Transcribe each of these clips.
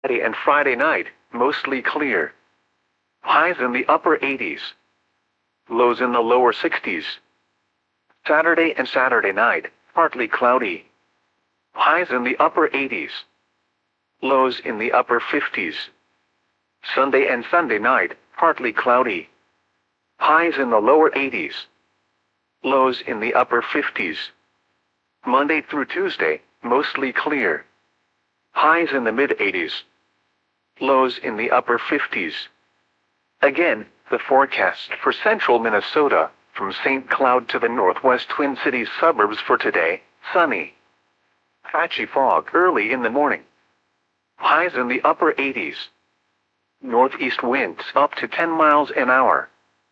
Saturday and Friday night, mostly clear. Highs in the upper 80s. Lows in the lower 60s. Saturday and Saturday night, partly cloudy. Highs in the upper 80s. Lows in the upper 50s. Sunday and Sunday night, partly cloudy. Highs in the lower 80s. Lows in the upper 50s. Monday through Tuesday, mostly clear. Highs in the mid-80s. Lows in the upper 50s. Again, the forecast for central Minnesota, from St. Cloud to the northwest Twin Cities suburbs for today: sunny. Patchy fog early in the morning. Highs in the upper 80s. Northeast winds up to 10 miles an hour.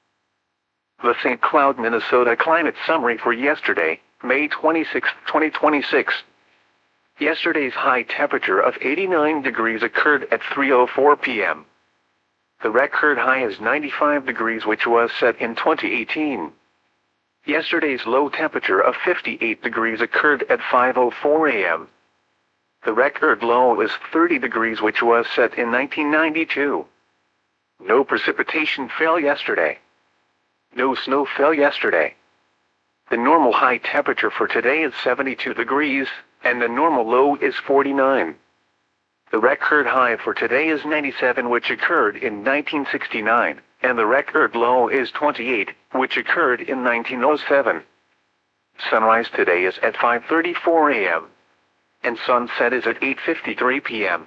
The St. Cloud, Minnesota climate summary for yesterday, May 26, 2026. Yesterday's high temperature of 89 degrees occurred at 3:04 p.m. The record high is 95 degrees, which was set in 2018. Yesterday's low temperature of 58 degrees occurred at 5:04 a.m. The record low is 30 degrees, which was set in 1992. No precipitation fell yesterday. No snow fell yesterday. The normal high temperature for today is 72 degrees, and the normal low is 49. The record high for today is 97, which occurred in 1969, and the record low is 28, which occurred in 1907. Sunrise today is at 5:34 a.m. and sunset is at 8:53 p.m.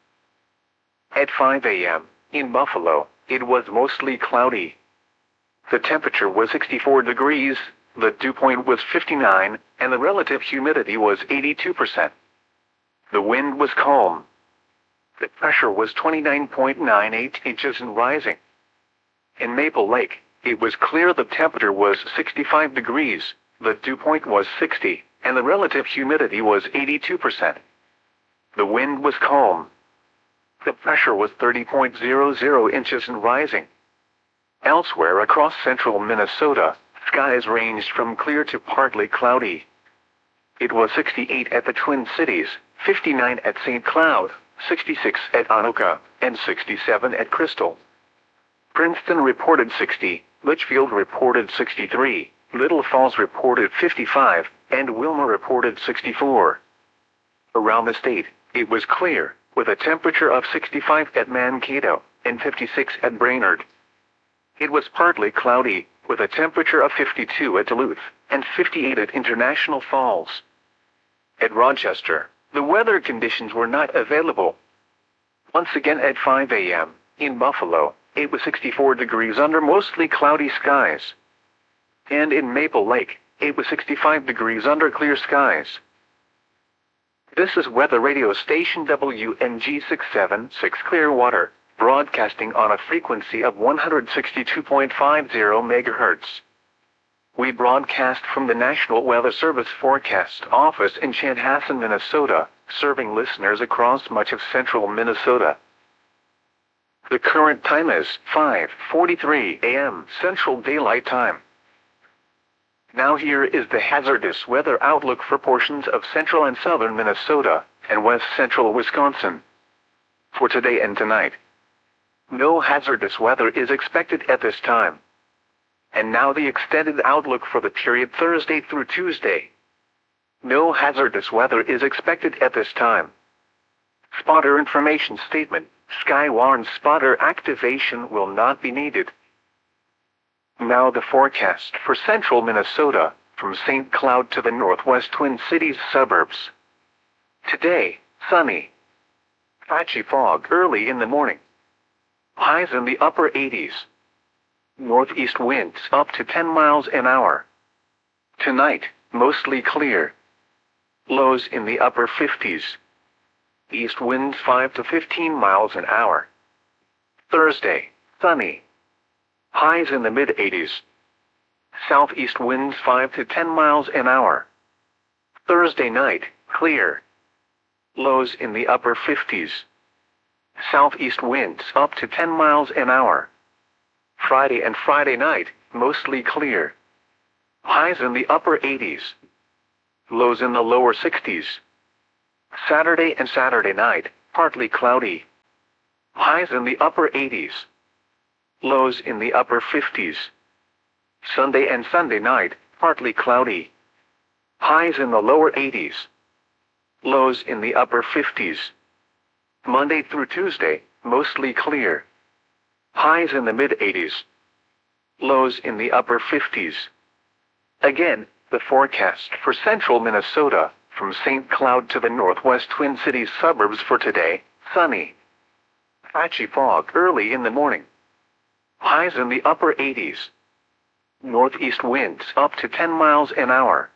At 5 a.m., in Buffalo, it was mostly cloudy. The temperature was 64 degrees, the dew point was 59, and the relative humidity was 82%. The wind was calm. The pressure was 29.98 inches and rising. In Maple Lake, it was clear. The temperature was 65 degrees, the dew point was 60, and the relative humidity was 82%. The wind was calm. The pressure was 30.00 inches and rising. Elsewhere across central Minnesota, skies ranged from clear to partly cloudy. It was 68 at the Twin Cities, 59 at St. Cloud, 66 at Anoka, and 67 at Crystal. Princeton reported 60, Litchfield reported 63, Little Falls reported 55, and Wilmer reported 64. Around the state, it was clear, with a temperature of 65 at Mankato, and 56 at Brainerd. It was partly cloudy, with a temperature of 52 at Duluth, and 58 at International Falls. At Rochester, the weather conditions were not available. Once again at 5 a.m., in Buffalo, it was 64 degrees under mostly cloudy skies. And in Maple Lake, it was 65 degrees under clear skies. This is weather radio station WNG 676 Clearwater, broadcasting on a frequency of 162.50 MHz. We broadcast from the National Weather Service Forecast Office in Chanhassen, Minnesota, serving listeners across much of central Minnesota. The current time is 5:43 a.m. Central Daylight Time. Now here is the hazardous weather outlook for portions of central and southern Minnesota, and west central Wisconsin. For today and tonight, no hazardous weather is expected at this time. And now the extended outlook for the period Thursday through Tuesday. No hazardous weather is expected at this time. Spotter information statement: Skywarn spotter activation will not be needed. Now the forecast for central Minnesota, from St. Cloud to the northwest Twin Cities suburbs. Today, sunny. Patchy fog early in the morning. Highs in the upper 80s. Northeast winds up to 10 miles an hour. Tonight, mostly clear. Lows in the upper 50s. East winds 5 to 15 miles an hour. Thursday, sunny. Highs in the mid-80s. Southeast winds 5 to 10 miles an hour. Thursday night, clear. Lows in the upper 50s. Southeast winds up to 10 miles an hour. Friday and Friday night, mostly clear. Highs in the upper 80s. Lows in the lower 60s. Saturday and Saturday night, partly cloudy, Highs in the upper 80s. Lows in the upper 50s. Sunday and Sunday night, partly cloudy. Highs in the lower 80s. Lows in the upper 50s. Monday through Tuesday, mostly clear. Highs in the mid-80s. Lows in the upper 50s. Again, the forecast for central Minnesota, from St. Cloud to the northwest Twin Cities suburbs for today: sunny. Patchy fog early in the morning. Highs in the upper 80s. Northeast winds up to 10 miles an hour.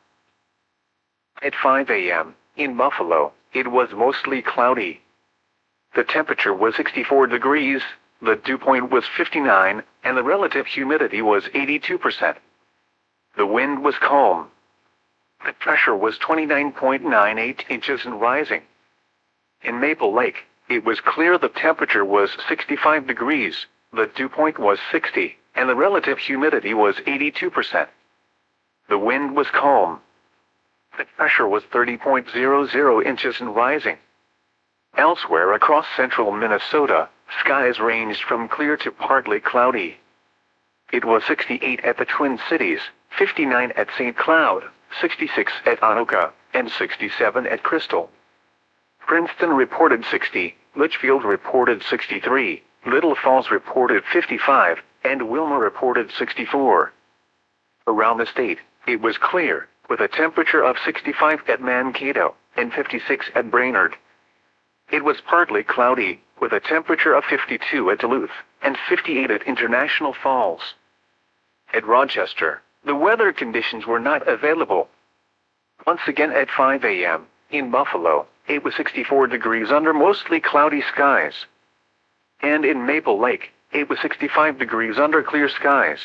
At 5 a.m., in Buffalo, it was mostly cloudy. The temperature was 64 degrees, the dew point was 59, and the relative humidity was 82%. The wind was calm. The pressure was 29.98 inches and rising. In Maple Lake, it was clear. The temperature was 65 degrees, the dew point was 60, and the relative humidity was 82%. The wind was calm. The pressure was 30.00 inches and rising. Elsewhere across central Minnesota, skies ranged from clear to partly cloudy. It was 68 at the Twin Cities, 59 at St. Cloud, 66 at Anoka, and 67 at Crystal. Princeton reported 60, Litchfield reported 63, Little Falls reported 55, and Wilmer reported 64. Around the state, it was clear, with a temperature of 65 at Mankato, and 56 at Brainerd. It was partly cloudy, with a temperature of 52 at Duluth, and 58 at International Falls. At Rochester, the weather conditions were not available. Once again at 5 a.m., in Buffalo, it was 64 degrees under mostly cloudy skies. And in Maple Lake, it was 65 degrees under clear skies.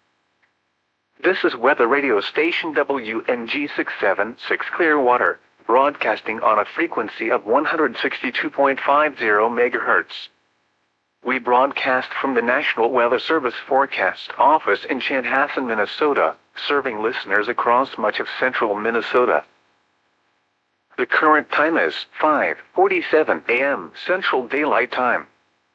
This is weather radio station WNG 676 Clearwater, broadcasting on a frequency of 162.50 MHz. We broadcast from the National Weather Service Forecast Office in Chanhassen, Minnesota, serving listeners across much of central Minnesota. The current time is 5:47 a.m. Central Daylight Time.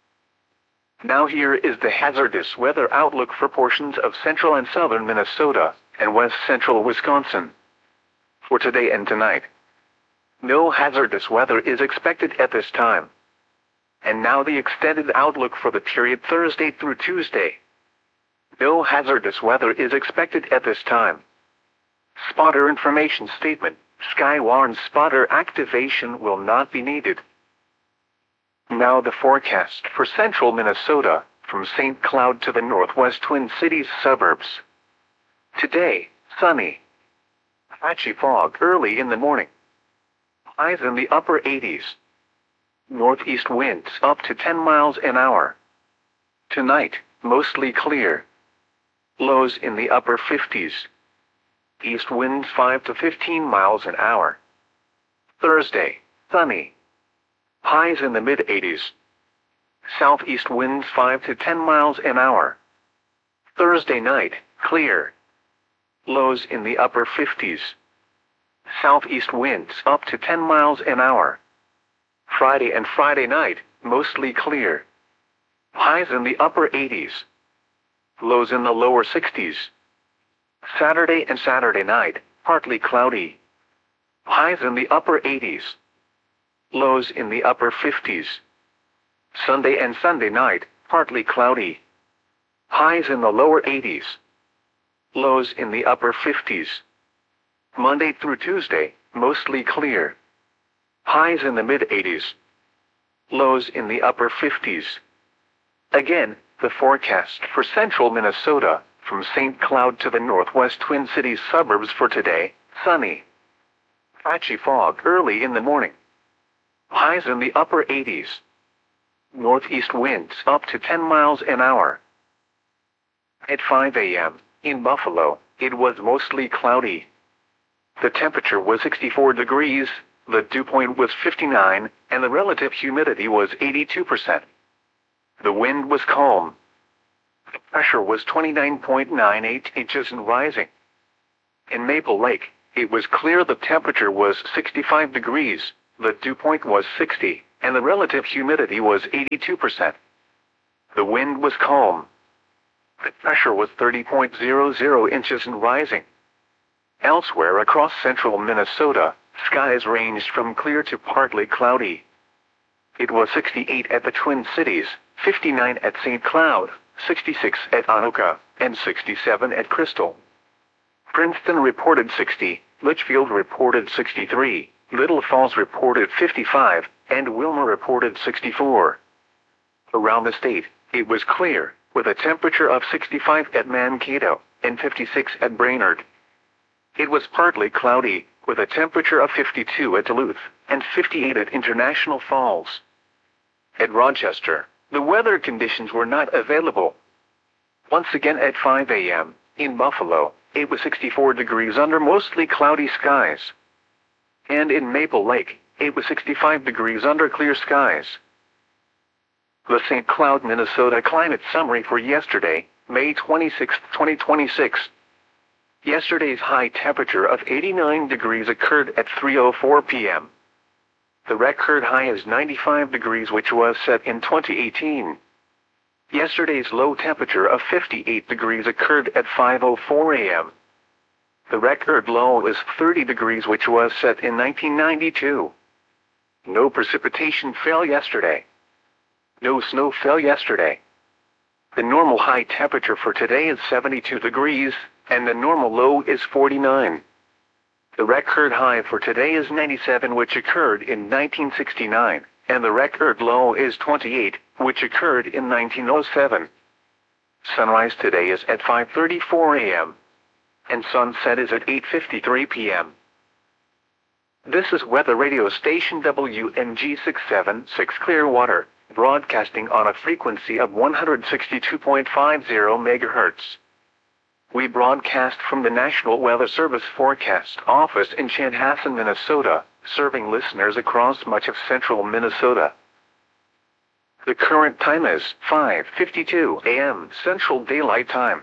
Now here is the hazardous weather outlook for portions of central and southern Minnesota and west central Wisconsin. For today and tonight, no hazardous weather is expected at this time. And now the extended outlook for the period Thursday through Tuesday. No hazardous weather is expected at this time. Spotter information statement: Skywarn spotter activation will not be needed. Now the forecast for central Minnesota, from St. Cloud to the northwest Twin Cities suburbs. Today, sunny. Patchy fog early in the morning. Highs in the upper 80s. Northeast winds up to 10 miles an hour. Tonight, mostly clear. Lows in the upper 50s. East winds 5 to 15 miles an hour. Thursday, sunny. Highs in the mid-80s. Southeast winds 5 to 10 miles an hour. Thursday night, clear. Lows in the upper 50s. Southeast winds up to 10 miles an hour. Friday and Friday night, mostly clear. Highs in the upper 80s. Lows in the lower 60s. Saturday and Saturday night, partly cloudy. Highs in the upper 80s. Lows in the upper 50s. Sunday and Sunday night, partly cloudy. Highs in the lower 80s. Lows in the upper 50s. Monday through Tuesday, mostly clear. Highs in the mid-80s. Lows in the upper 50s. Again, the forecast for central Minnesota, from St. Cloud to the northwest Twin Cities suburbs for today: sunny. Patchy fog early in the morning. Highs in the upper 80s. Northeast winds up to 10 miles an hour. At 5 a.m., in Buffalo, it was mostly cloudy. The temperature was 64 degrees, the dew point was 59, and the relative humidity was 82%. The wind was calm. The pressure was 29.98 inches and rising. In Maple Lake, it was clear. The temperature was 65 degrees, the dew point was 60, and and the relative humidity was 82%. The wind was calm. The pressure was 30.00 inches and rising. Elsewhere across central Minnesota, skies ranged from clear to partly cloudy. It was 68 at the Twin Cities, 59 at St. Cloud, 66 at Anoka, and 67 at Crystal. Princeton reported 60, Litchfield reported 63, Little Falls reported 55, and Wilmer reported 64. Around the state, it was clear, with a temperature of 65 at Mankato, and 56 at Brainerd. It was partly cloudy, with a temperature of 52 at Duluth, and 58 at International Falls. At Rochester, the weather conditions were not available. Once again at 5 a.m., in Buffalo, it was 64 degrees under mostly cloudy skies. And in Maple Lake, it was 65 degrees under clear skies. The St. Cloud, Minnesota climate summary for yesterday, May 26, 2026. Yesterday's high temperature of 89 degrees occurred at 3:04 p.m. The record high is 95 degrees, which was set in 2018. Yesterday's low temperature of 58 degrees occurred at 5:04 a.m. The record low is 30 degrees, which was set in 1992. No precipitation fell yesterday. No snow fell yesterday. The normal high temperature for today is 72 degrees, and the normal low is 49. The record high for today is 97, which occurred in 1969, and the record low is 28, which occurred in 1907. Sunrise today is at 5:34 a.m. and sunset is at 8:53 p.m. This is weather radio station WMG 676 Clearwater, broadcasting on a frequency of 162.50 MHz. We broadcast from the National Weather Service Forecast Office in Chanhassen, Minnesota, serving listeners across much of central Minnesota. The current time is 5:52 a.m. Central Daylight Time.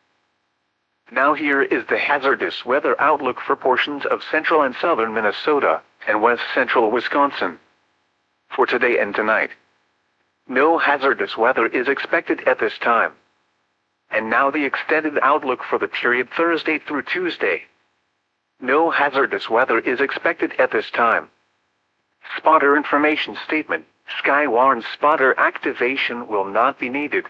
Now here is the hazardous weather outlook for portions of central and southern Minnesota, and west central Wisconsin. For today and tonight, no hazardous weather is expected at this time. And now the extended outlook for the period Thursday through Tuesday. No hazardous weather is expected at this time. Spotter information statement: Skywarn spotter activation will not be needed.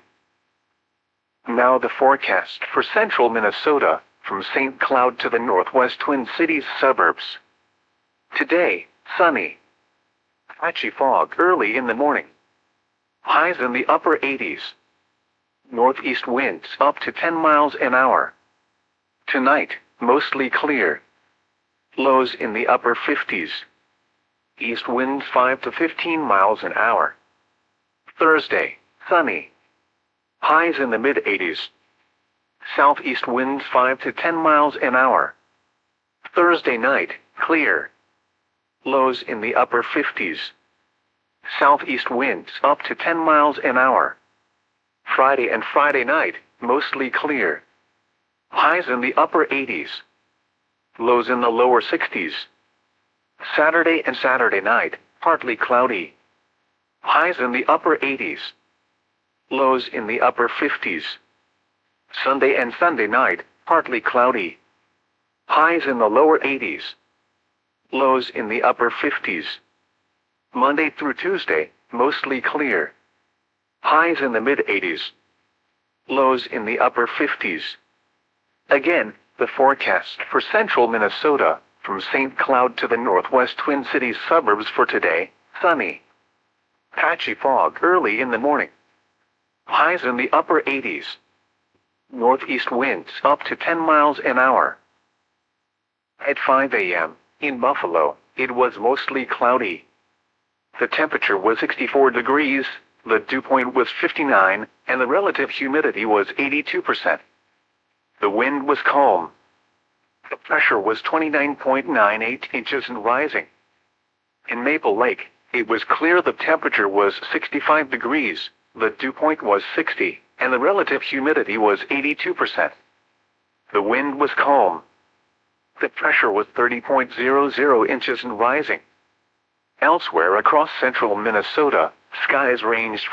Now the forecast for central Minnesota, from St. Cloud to the northwest Twin Cities suburbs. Today, sunny. Patchy fog early in the morning. Highs in the upper 80s. Northeast winds up to 10 miles an hour. Tonight, mostly clear. Lows in the upper 50s. East winds 5 to 15 miles an hour. Thursday, sunny. Highs in the mid-80s. Southeast winds 5 to 10 miles an hour. Thursday night, clear. Lows in the upper 50s. Southeast winds up to 10 miles an hour. Friday and Friday night, mostly clear. Highs in the upper 80s. Lows in the lower 60s. Saturday and Saturday night, partly cloudy. Highs in the upper 80s. Lows in the upper 50s. Sunday and Sunday night, partly cloudy. Highs in the lower 80s. Lows in the upper 50s. Monday through Tuesday, mostly clear. Highs in the mid-80s. Lows in the upper 50s. Again, the forecast for central Minnesota, from St. Cloud to the northwest Twin Cities suburbs for today, sunny. Patchy fog early in the morning. Highs in the upper 80s. Northeast winds up to 10 miles an hour. At 5 a.m., in Buffalo, it was mostly cloudy. The temperature was 64 degrees, the dew point was 59, and the relative humidity was 82%. The wind was calm. The pressure was 29.98 inches and rising. In Maple Lake, it was clear. The temperature was 65 degrees, the dew point was 60, and the relative humidity was 82%. The wind was calm. The pressure was 30.00 inches and rising. Elsewhere across central Minnesota, skies ranged